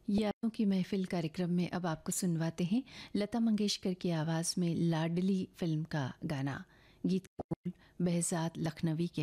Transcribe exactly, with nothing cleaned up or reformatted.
यादों की महफिल कार्यक्रम में अब आपको सुनवाते हैं लता मंगेशकर की आवाज़ में लाडली फिल्म का गाना। गीत बेहज़ाद लखनवी के